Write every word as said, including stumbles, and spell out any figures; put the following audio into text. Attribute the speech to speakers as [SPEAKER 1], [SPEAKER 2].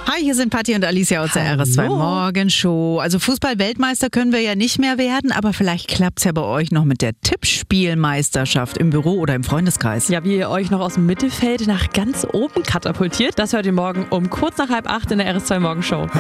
[SPEAKER 1] Hi, hier sind Patti und Alicia aus der R S zwei Morgenshow. Also Fußball-Weltmeister können wir ja nicht mehr werden, aber vielleicht klappt's ja bei euch noch mit der Tippspielmeisterschaft im Büro oder im Freundeskreis.
[SPEAKER 2] Ja, wie ihr euch noch aus dem Mittelfeld nach ganz oben katapultiert, das hört ihr morgen um kurz nach halb acht in der R S zwei Morgenshow.